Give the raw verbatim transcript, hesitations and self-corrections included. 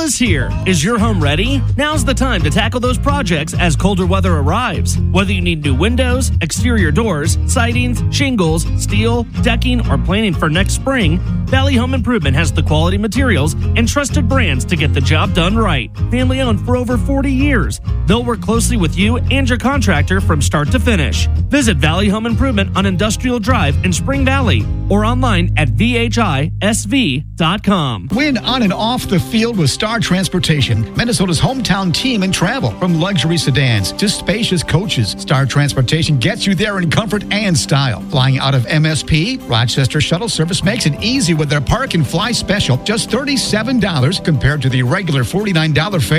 is here. Is your home ready? Now's the time to tackle those projects as colder weather arrives. Whether you need new windows, exterior doors, sidings, shingles, steel, decking, or planning for next spring, Valley Home Improvement has the quality materials and trusted brands to get the job done right. Family owned for over forty years. They'll work closely with you and your contractor from start to finish. Visit Valley Home Improvement on Industrial Drive in Spring Valley or online at v h i s v dot com. Win on and off the field with Star Transportation, Minnesota's hometown team in travel. From luxury sedans to spacious coaches, Star Transportation gets you there in comfort and style. Flying out of M S P, Rochester Shuttle Service makes it easy with their Park and Fly special, just thirty-seven dollars compared to the regular forty-nine dollars fare.